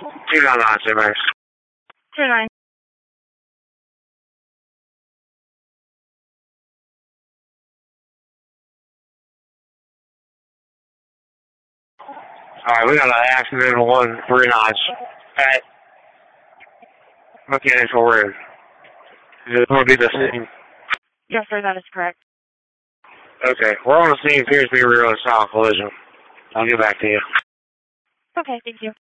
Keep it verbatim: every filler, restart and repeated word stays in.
two nine nine, Saint Mary's. two nine. Alright, we got an accident on one three notch at Mechanical Road. Is it going to be the same? Yes, sir, that is correct. Okay, we're on the scene. Appears to be a real style collision. I'll get back to you. Okay, thank you.